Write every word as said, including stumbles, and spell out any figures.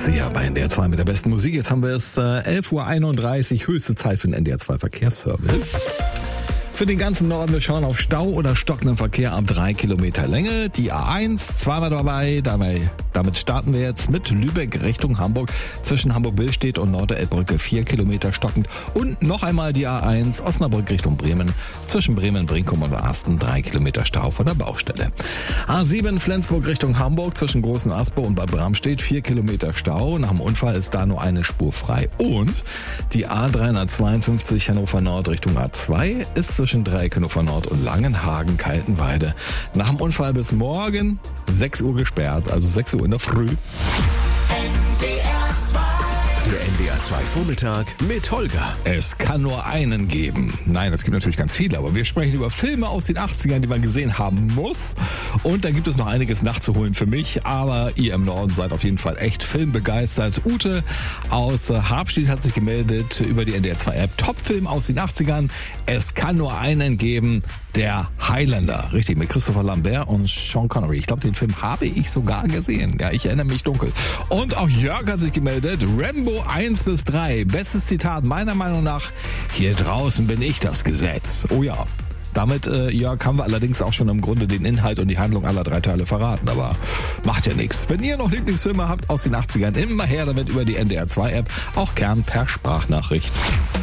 Sia bei N D R zwei mit der besten Musik. Jetzt haben wir es äh, elf Uhr einunddreißig, höchste Zeit für den N D R zwei Verkehrsservice. Für den ganzen Norden, wir schauen auf Stau oder stockenden Verkehr ab drei Kilometer Länge. Die A eins, zweimal dabei. Dabei, damit starten wir jetzt mit Lübeck Richtung Hamburg. Zwischen Hamburg-Billstedt und Norderelbbrücke vier Kilometer stockend. Und noch einmal die A eins, Osnabrück Richtung Bremen. Zwischen Bremen, Brinkum und Asten drei Kilometer Stau von der Baustelle. A sieben, Flensburg Richtung Hamburg. Zwischen Großen Aspo und Bad Bramstedt vier Kilometer Stau. Nach dem Unfall ist da nur eine Spur frei. Und die A dreihundertzweiundfünfzig Hannover Nord Richtung A zwei ist zwischen Dreieck Hannover Nord und Langenhagen, Kaltenweide. Nach dem Unfall bis morgen sechs Uhr gesperrt, also sechs Uhr in der Früh. Der N D R zwei Vormittag mit Holger. Es kann nur einen geben. Nein, es gibt natürlich ganz viele, aber wir sprechen über Filme aus den achtzigern, die man gesehen haben muss. Und da gibt es noch einiges nachzuholen für mich, aber ihr im Norden seid auf jeden Fall echt filmbegeistert. Ute aus Habstedt hat sich gemeldet über die N D R zwei App. Top-Film aus den achtzigern. Es kann nur einen geben. Der Highlander, richtig, mit Christopher Lambert und Sean Connery. Ich glaube, den Film habe ich sogar gesehen. Ja, ich erinnere mich dunkel. Und auch Jörg hat sich gemeldet. Rambo eins bis drei. Bestes Zitat meiner Meinung nach. Hier draußen bin ich das Gesetz. Oh ja. Damit, äh, Jörg, haben wir allerdings auch schon im Grunde den Inhalt und die Handlung aller drei Teile verraten. Aber macht ja nichts. Wenn ihr noch Lieblingsfilme habt aus den achtzigern, immer her damit über die N D R zwei App. Auch gern per Sprachnachricht.